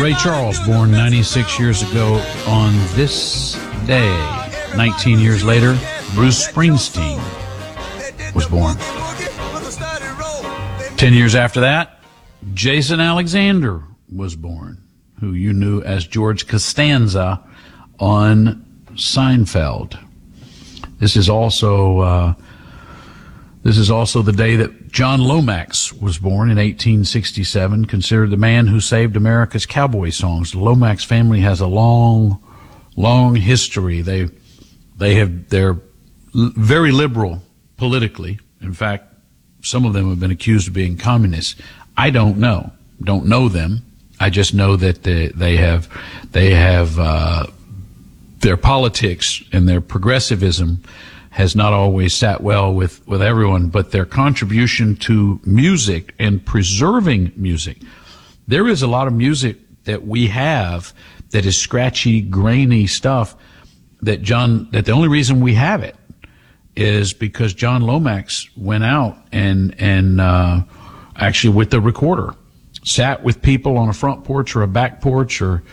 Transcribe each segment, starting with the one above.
Ray Charles, born 96 years ago on this day. 19 years later, Bruce Springsteen was born. 10 years after that, Jason Alexander was born, who you knew as George Costanza on Seinfeld. This is also the day that John Lomax was born in 1867, considered the man who saved America's cowboy songs. The Lomax family has a long history. They're very liberal politically. In fact, some of them have been accused of being communists. I don't know them. I just know that they have their politics and their progressivism has not always sat well with everyone, but their contribution to music and preserving music. There is a lot of music that we have that is scratchy, grainy stuff that the only reason we have it is because John Lomax went out and actually with the recorder sat with people on a front porch or a back porch or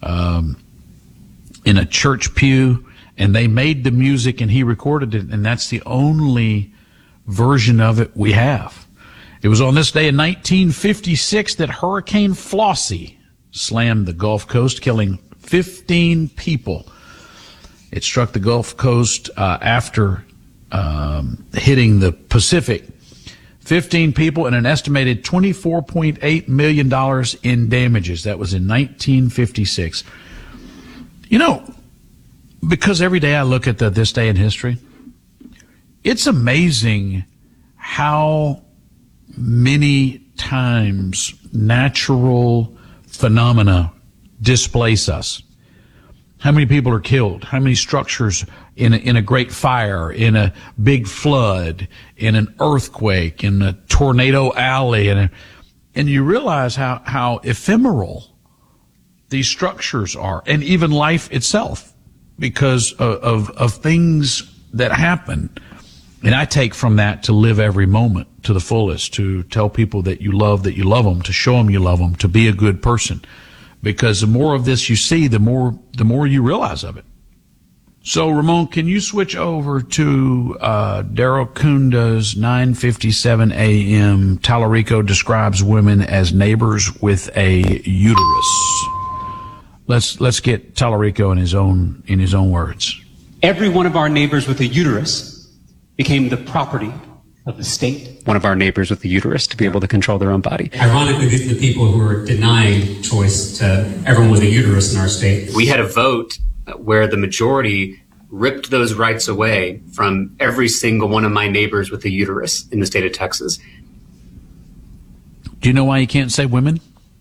in a church pew, and they made the music and he recorded it, and that's the only version of it we have. It was on this day in 1956 that Hurricane Flossie slammed the Gulf Coast, killing 15 people. It struck the Gulf Coast after hitting the Pacific. 15 people and an estimated $24.8 million in damages. That was in 1956. You know, because every day I look at this day in history, it's amazing how many times natural phenomena displace us. How many people are killed? How many structures in a great fire, in a big flood, in an earthquake, in a tornado alley, and you realize how ephemeral these structures are, and even life itself, because of things that happen. And I take from that to live every moment to the fullest, to tell people that you love them, to show them you love them, to be a good person. Because the more of this you see, the more you realize of it. So, Ramon, can you switch over to Daryl Kunda's 9:57 a.m. Tallarico describes women as neighbors with a uterus. Let's get Tallarico in his own words. Every one of our neighbors with a uterus became the property of the state. One of our neighbors with a uterus to be able to control their own body. Ironically, these are the people who are denying choice to everyone with a uterus in our state. We had a vote where the majority ripped those rights away from every single one of my neighbors with a uterus in the state of Texas. Do you know why you can't say women?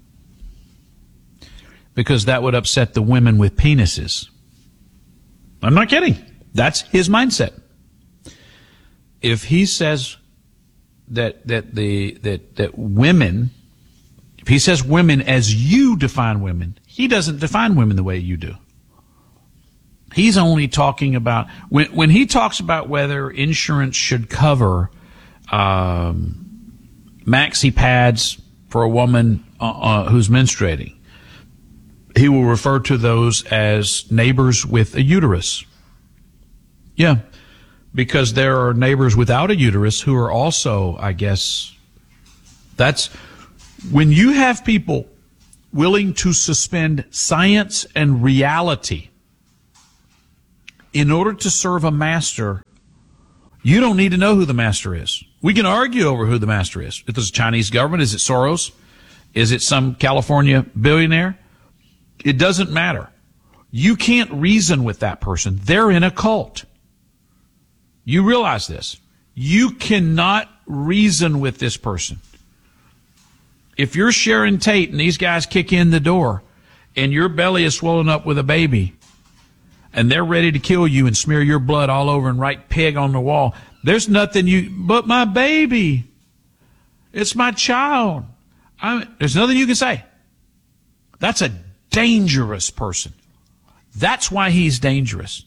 Because that would upset the women with penises. I'm not kidding. That's his mindset. If he says that women, if he says women as you define women, he doesn't define women the way you do. He's only talking about when he talks about whether insurance should cover maxi pads for a woman who's menstruating. He will refer to those as neighbors with a uterus. Yeah, because there are neighbors without a uterus who are also, I guess, that's when you have people willing to suspend science and reality in order to serve a master. You don't need to know who the master is. We can argue over who the master is. If it's the Chinese government, is it Soros? Is it some California billionaire? It doesn't matter. You can't reason with that person. They're in a cult. You realize this. You cannot reason with this person. If you're Sharon Tate and these guys kick in the door and your belly is swollen up with a baby and they're ready to kill you and smear your blood all over and write pig on the wall, there's nothing but my baby. It's my child. There's nothing you can say. That's a dangerous person. That's why he's dangerous.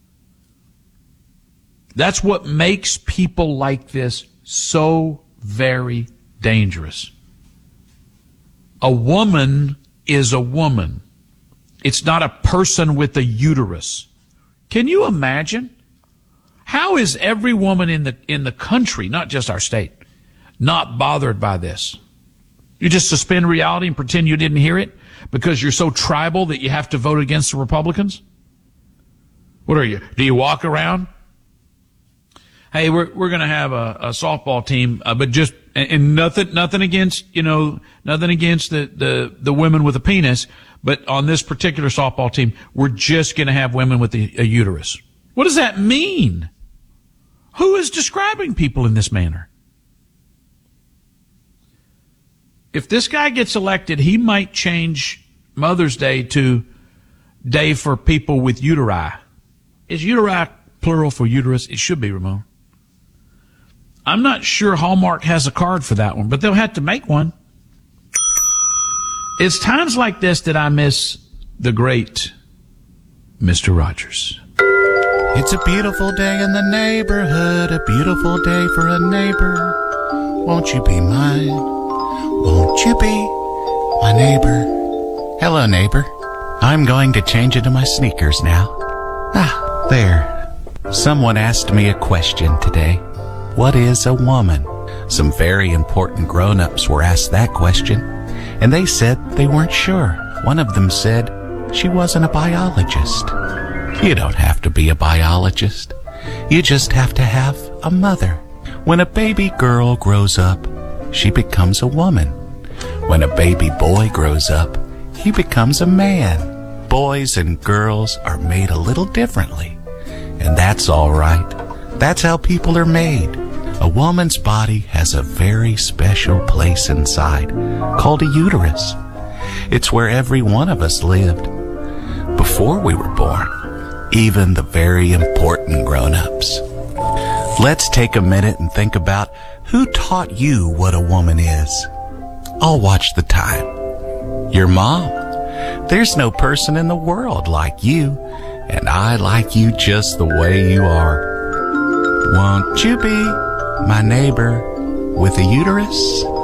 That's what makes people like this so very dangerous. A woman is a woman. It's not a person with a uterus. Can you imagine? How is every woman in the country, not just our state, not bothered by this? You just suspend reality and pretend you didn't hear it because you're so tribal that you have to vote against the Republicans? What are you? Do you walk around? Hey, we're going to have a softball team, but just and nothing against nothing against the women with a penis, but on this particular softball team, we're just going to have women with a uterus. What does that mean? Who is describing people in this manner? If this guy gets elected, he might change Mother's Day to Day for People with Uteri. Is uteri plural for uterus? It should be, Ramon. I'm not sure Hallmark has a card for that one, but they'll have to make one. It's times like this that I miss the great Mr. Rogers. It's a beautiful day in the neighborhood, a beautiful day for a neighbor. Won't you be mine? Won't you be my neighbor? Hello, neighbor. I'm going to change into my sneakers now. Ah, there. Someone asked me a question today. What is a woman? Some very important grown-ups were asked that question, and they said they weren't sure. One of them said she wasn't a biologist. You don't have to be a biologist. You just have to have a mother. When a baby girl grows up, she becomes a woman. When a baby boy grows up, he becomes a man. Boys and girls are made a little differently, and that's all right. That's how people are made. A woman's body has a very special place inside called a uterus. It's where every one of us lived before we were born, even the very important grown-ups. Let's take a minute and think about who taught you what a woman is. I'll watch the time. Your mom. There's no person in the world like you, and I like you just the way you are. Won't you be my neighbor with a uterus?